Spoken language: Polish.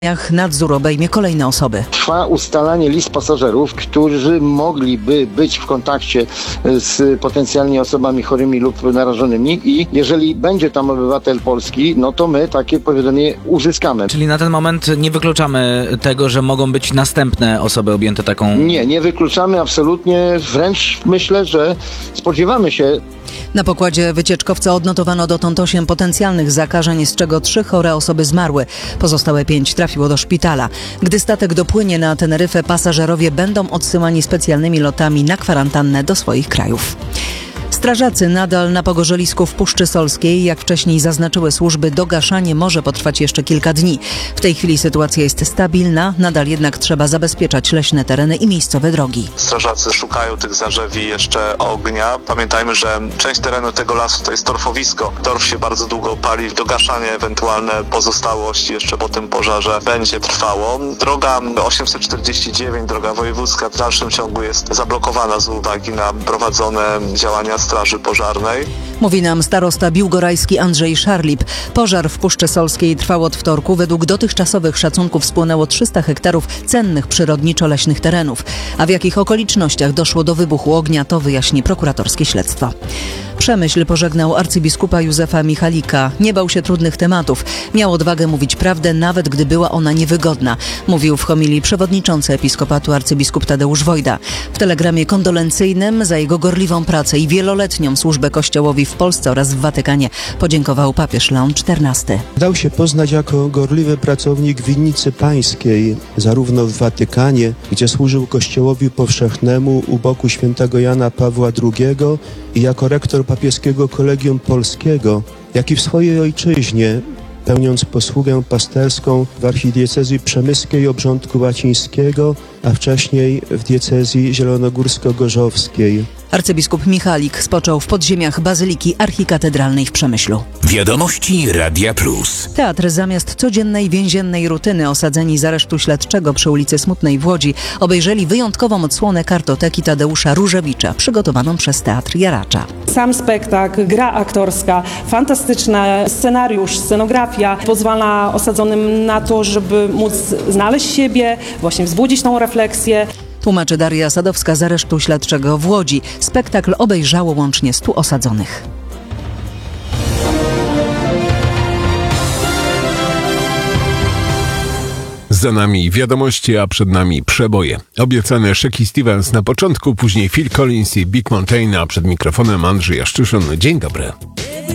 Nadzór obejmie kolejne osoby. Trwa ustalanie list pasażerów, którzy mogliby być w kontakcie z potencjalnie osobami chorymi lub narażonymi i jeżeli będzie tam obywatel polski, no to my takie powiadomienie uzyskamy. Czyli na ten moment nie wykluczamy tego, że mogą być następne osoby objęte taką... Nie wykluczamy absolutnie, wręcz myślę, że spodziewamy się. Na pokładzie wycieczkowca odnotowano dotąd 8 potencjalnych zakażeń, z czego 3 chore osoby zmarły. Pozostałe 5 trafiło do szpitala. Gdy statek dopłynie na Teneryfę, pasażerowie będą odsyłani specjalnymi lotami na kwarantannę do swoich krajów. Strażacy nadal na pogorzelisku w Puszczy Solskiej. Jak wcześniej zaznaczyły służby, dogaszanie może potrwać jeszcze kilka dni. W tej chwili sytuacja jest stabilna, nadal jednak trzeba zabezpieczać leśne tereny i miejscowe drogi. Strażacy szukają tych zarzewi jeszcze ognia. Pamiętajmy, że część terenu tego lasu to jest torfowisko. Torf się bardzo długo pali. Dogaszanie, ewentualne pozostałość jeszcze po tym pożarze będzie trwało. Droga 849, droga wojewódzka, w dalszym ciągu jest zablokowana z uwagi na prowadzone działania Straży Pożarnej. Mówi nam starosta biłgorajski Andrzej Szarlip. Pożar w Puszczy Solskiej trwał od wtorku. Według dotychczasowych szacunków spłonęło 300 hektarów cennych przyrodniczo-leśnych terenów. A w jakich okolicznościach doszło do wybuchu ognia, to wyjaśni prokuratorskie śledztwo. Przemyśl pożegnał arcybiskupa Józefa Michalika. Nie bał się trudnych tematów. Miał odwagę mówić prawdę, nawet gdy była ona niewygodna. Mówił w homilii przewodniczący episkopatu arcybiskup Tadeusz Wojda. W telegramie kondolencyjnym za jego gorliwą pracę i wieloletnią służbę Kościołowi w Polsce oraz w Watykanie podziękował papież Leon XIV. Dał się poznać jako gorliwy pracownik winnicy pańskiej, zarówno w Watykanie, gdzie służył Kościołowi powszechnemu u boku świętego Jana Pawła II i jako rektor papieskiego Kolegium Polskiego, jak i w swojej ojczyźnie, pełniąc posługę pasterską w archidiecezji przemyskiej Obrządku Łacińskiego, a wcześniej w diecezji zielonogórsko-gorzowskiej. Arcybiskup Michalik spoczął w podziemiach Bazyliki Archikatedralnej w Przemyślu. Wiadomości Radia Plus. Teatr zamiast codziennej więziennej rutyny osadzeni z aresztu śledczego przy ulicy Smutnej w Łodzi obejrzeli wyjątkową odsłonę kartoteki Tadeusza Różewicza przygotowaną przez Teatr Jaracza. Sam spektakl, gra aktorska, fantastyczny scenariusz, scenografia pozwala osadzonym na to, żeby móc znaleźć siebie, właśnie wzbudzić tą refleksję. Tłumaczy Daria Sadowska z aresztu śledczego w Łodzi. Spektakl obejrzało łącznie 100 osadzonych. Za nami wiadomości, a przed nami przeboje. Obiecane Shaky Stevens na początku, później Phil Collins i Big Mountain, a przed mikrofonem Andrzej Jaszczyszyn. Dzień dobry.